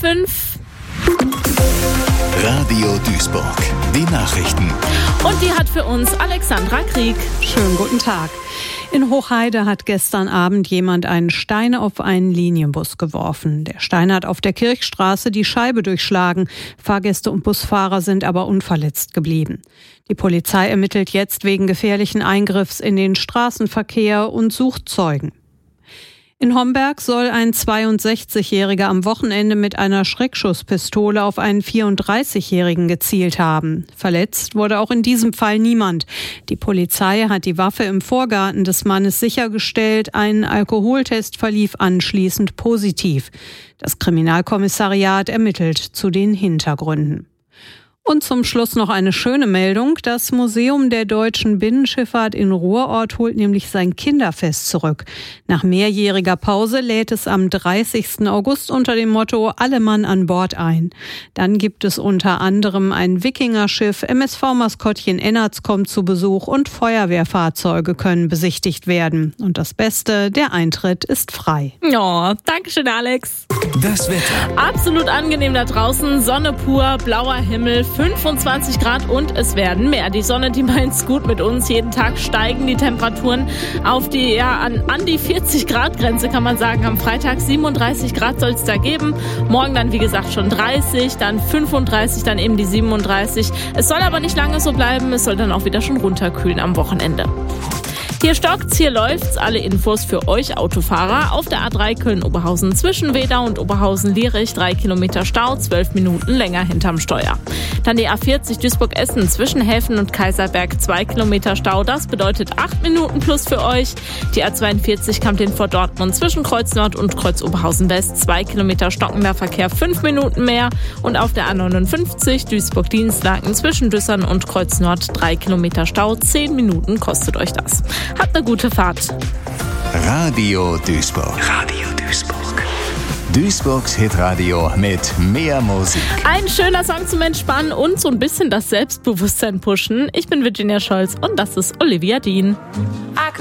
5:30. Radio Duisburg, die Nachrichten. Und die hat für uns Alexandra Krieg. Schönen guten Tag. In Hochheide hat gestern Abend jemand einen Stein auf einen Linienbus geworfen. Der Stein hat auf der Kirchstraße die Scheibe durchschlagen. Fahrgäste und Busfahrer sind aber unverletzt geblieben. Die Polizei ermittelt jetzt wegen gefährlichen Eingriffs in den Straßenverkehr und sucht Zeugen. In Homberg soll ein 62-Jähriger am Wochenende mit einer Schreckschusspistole auf einen 34-Jährigen gezielt haben. Verletzt wurde auch in diesem Fall niemand. Die Polizei hat die Waffe im Vorgarten des Mannes sichergestellt. Ein Alkoholtest verlief anschließend positiv. Das Kriminalkommissariat ermittelt zu den Hintergründen. Und zum Schluss noch eine schöne Meldung. Das Museum der deutschen Binnenschifffahrt in Ruhrort holt nämlich sein Kinderfest zurück. Nach mehrjähriger Pause lädt es am 30. August unter dem Motto Alle Mann an Bord ein. Dann gibt es unter anderem ein Wikingerschiff, MSV-Maskottchen Ennertz kommt zu Besuch und Feuerwehrfahrzeuge können besichtigt werden. Und das Beste, der Eintritt ist frei. Oh, Dankeschön, Alex. Das Wetter. Absolut angenehm da draußen, Sonne pur, blauer Himmel, 25 Grad und es werden mehr. Die Sonne, die meint's gut mit uns. Jeden Tag steigen die Temperaturen auf die, an die 40 Grad Grenze, kann man sagen. Am Freitag 37 Grad soll es da geben. Morgen dann, wie gesagt, schon 30, dann 35, dann eben die 37. Es soll aber nicht lange so bleiben. Es soll dann auch wieder schon runterkühlen am Wochenende. Hier stockt's, hier läuft's. Alle Infos für euch Autofahrer auf der A3 Köln-Oberhausen zwischen Wedau und Oberhausen-Lierich. 3 Kilometer Stau, 12 Minuten länger hinterm Steuer. Dann die A40 Duisburg-Essen zwischen Häfen und Kaiserberg. 2 Kilometer Stau, das bedeutet 8 Minuten plus für euch. Die A42 Kampthin vor Dortmund zwischen Kreuz Nord und Kreuz Oberhausen-West. 2 Kilometer stockender Verkehr, 5 Minuten mehr. Und auf der A59 Duisburg-Dienstlaken zwischen Düssern und Kreuz Nord. 3 Kilometer Stau, 10 Minuten kostet euch das. Habt eine gute Fahrt. Radio Duisburg. Radio Duisburg. Duisburgs Hitradio mit mehr Musik. Ein schöner Song zum Entspannen und so ein bisschen das Selbstbewusstsein pushen. Ich bin Virginia Scholz und das ist Olivia Dean.